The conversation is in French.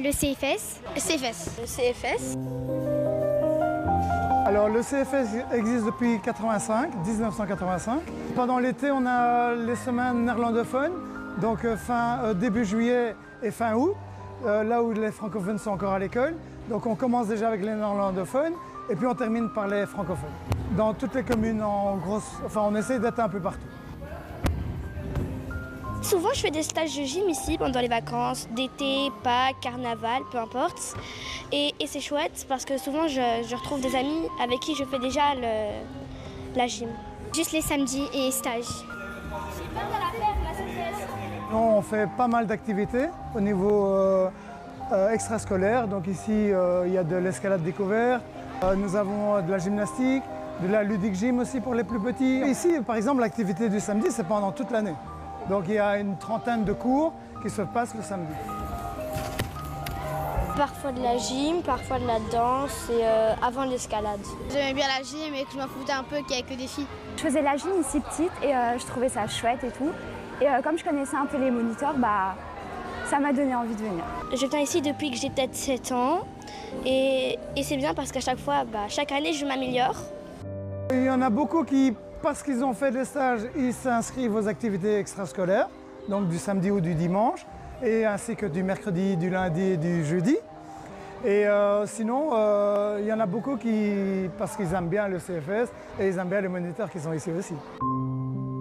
Le CFS. Le CFS. Le CFS. Alors le CFS existe depuis 1985. Pendant l'été, on a les semaines néerlandophones, donc début juillet et fin août, là où les francophones sont encore à l'école. Donc on commence déjà avec les néerlandophones et puis on termine par les francophones. Dans toutes les communes, on essaie d'être un peu partout. Souvent, je fais des stages de gym ici pendant les vacances, d'été, Pâques, carnaval, peu importe. Et c'est chouette parce que souvent, je retrouve des amis avec qui je fais déjà la gym. Juste les samedis et stages. On fait pas mal d'activités au niveau extrascolaire. Donc ici, il y a de l'escalade découverte. Nous avons de la gymnastique, de la ludique gym aussi pour les plus petits. Ici, par exemple, l'activité du samedi, c'est pendant toute l'année. Donc il y a une trentaine de cours qui se passent le samedi. Parfois de la gym, parfois de la danse et avant l'escalade. J'aimais bien la gym et que je m'en foutais un peu qu'il n'y avait que des filles. Je faisais la gym ici petite et je trouvais ça chouette et tout. Et comme je connaissais un peu les moniteurs, ça m'a donné envie de venir. Je viens ici depuis que j'ai peut-être 7 ans et c'est bien parce qu'à chaque fois, chaque année, je m'améliore. Il y en a beaucoup qui, parce qu'ils ont fait des stages, ils s'inscrivent aux activités extrascolaires, donc du samedi ou du dimanche, et ainsi que du mercredi, du lundi et du jeudi. Et sinon, il y en a beaucoup qui, parce qu'ils aiment bien le CFS et ils aiment bien les moniteurs qui sont ici aussi.